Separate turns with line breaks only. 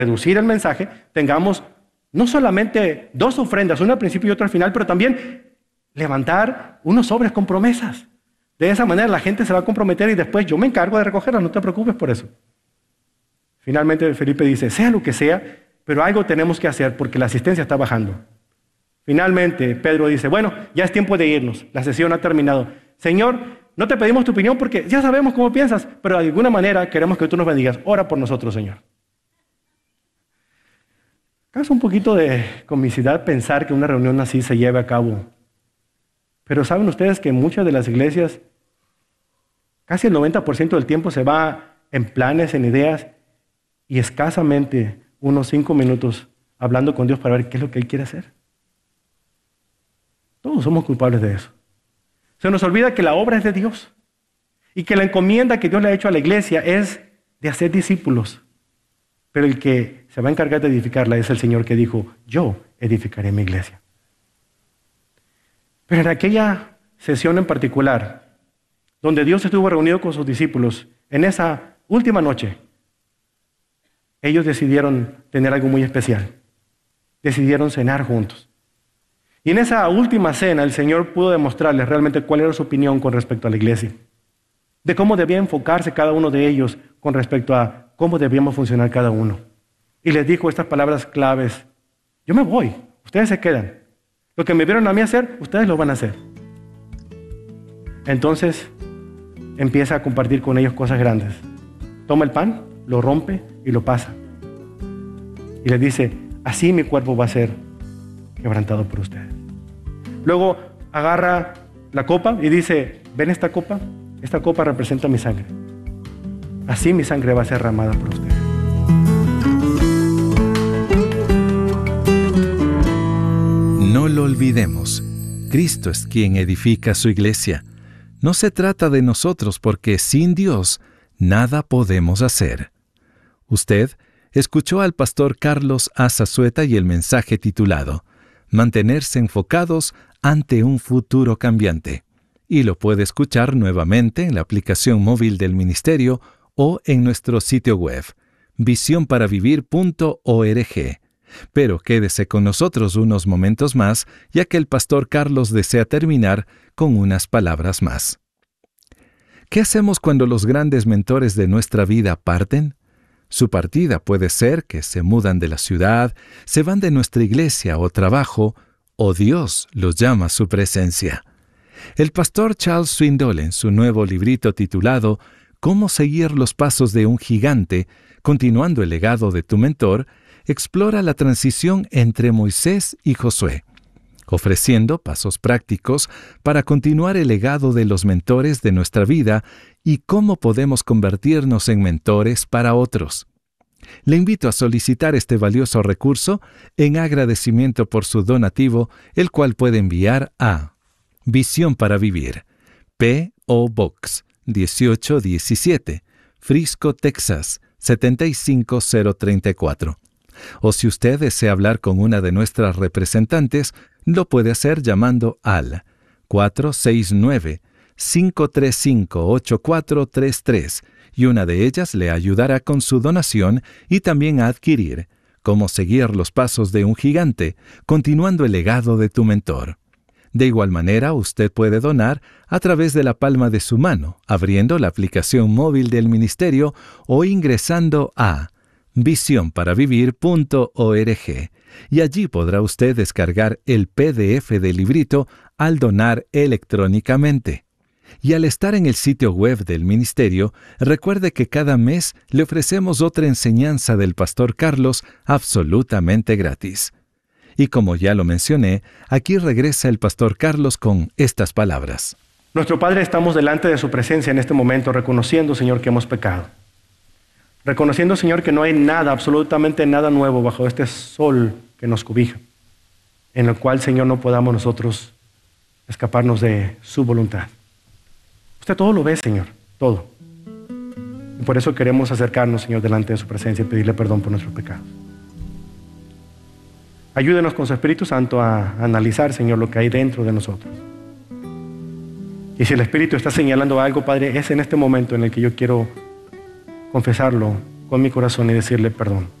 reducir el mensaje, tengamos no solamente 2 ofrendas, una al principio y otra al final, pero también levantar unos sobres con promesas. De esa manera la gente se va a comprometer y después yo me encargo de recogerlas, no te preocupes por eso. Finalmente Felipe dice, sea lo que sea, pero algo tenemos que hacer porque la asistencia está bajando. Finalmente Pedro dice, bueno, ya es tiempo de irnos, la sesión ha terminado. Señor, no te pedimos tu opinión porque ya sabemos cómo piensas, pero de alguna manera queremos que tú nos bendigas. Ora por nosotros, Señor. Causa un poquito de comicidad pensar que una reunión así se lleve a cabo. Pero ¿saben ustedes que en muchas de las iglesias casi el 90% del tiempo se va en planes, en ideas, y escasamente unos 5 minutos hablando con Dios para ver qué es lo que Él quiere hacer? Todos somos culpables de eso. Se nos olvida que la obra es de Dios y que la encomienda que Dios le ha hecho a la iglesia es de hacer discípulos. Pero el que se va a encargar de edificarla es el Señor que dijo, yo edificaré mi iglesia. Pero en aquella sesión en particular, donde Dios estuvo reunido con sus discípulos, en esa última noche, ellos decidieron tener algo muy especial. Decidieron cenar juntos. Y en esa última cena el Señor pudo demostrarles realmente cuál era su opinión con respecto a la iglesia. De cómo debía enfocarse cada uno de ellos con respecto a cómo debíamos funcionar cada uno. Y les dijo estas palabras claves. Yo me voy, ustedes se quedan. Lo que me vieron a mí hacer, ustedes lo van a hacer. Entonces empieza a compartir con ellos cosas grandes. Toma el pan, lo rompe y lo pasa. Y les dice, así mi cuerpo va a ser quebrantado por ustedes. Luego agarra la copa y dice, ¿ven esta copa? Esta copa representa mi sangre. Así mi sangre va a ser derramada por ustedes.
No lo olvidemos. Cristo es quien edifica su iglesia. No se trata de nosotros porque sin Dios nada podemos hacer. Usted escuchó al pastor Carlos A. Zazueta y el mensaje titulado Mantenerse enfocados ante un futuro cambiante. Y lo puede escuchar nuevamente en la aplicación móvil del ministerio o en nuestro sitio web, visionparavivir.org. Pero quédese con nosotros unos momentos más, ya que el pastor Carlos desea terminar con unas palabras más. ¿Qué hacemos cuando los grandes mentores de nuestra vida parten? Su partida puede ser que se mudan de la ciudad, se van de nuestra iglesia o trabajo, o Dios los llama a su presencia. El pastor Charles Swindoll, en su nuevo librito titulado Cómo seguir los pasos de un gigante, continuando el legado de tu mentor, explora la transición entre Moisés y Josué, ofreciendo pasos prácticos para continuar el legado de los mentores de nuestra vida y cómo podemos convertirnos en mentores para otros. Le invito a solicitar este valioso recurso en agradecimiento por su donativo, el cual puede enviar a Visión para Vivir, P.O. Box 1817, Frisco, Texas 75034. O si usted desea hablar con una de nuestras representantes, lo puede hacer llamando al 469-535-8433 y una de ellas le ayudará con su donación y también a adquirir Cómo seguir los pasos de un gigante, continuando el legado de tu mentor. De igual manera, usted puede donar a través de la palma de su mano, abriendo la aplicación móvil del ministerio o ingresando a visionparavivir.org, y allí podrá usted descargar el PDF del librito al donar electrónicamente. Y al estar en el sitio web del ministerio, recuerde que cada mes le ofrecemos otra enseñanza del pastor Carlos absolutamente gratis. Y como ya lo mencioné, aquí regresa el pastor Carlos con estas palabras.
Nuestro Padre, estamos delante de su presencia en este momento, reconociendo, Señor, que hemos pecado. Reconociendo, Señor, que no hay nada, absolutamente nada nuevo bajo este sol que nos cobija, en el cual, Señor, no podamos nosotros escaparnos de su voluntad. Usted todo lo ve, Señor, todo. Y por eso queremos acercarnos, Señor, delante de su presencia y pedirle perdón por nuestros pecados. Ayúdenos con su Espíritu Santo a analizar, Señor, lo que hay dentro de nosotros. Y si el Espíritu está señalando algo, Padre, es en este momento en el que yo quiero confesarlo con mi corazón y decirle perdón.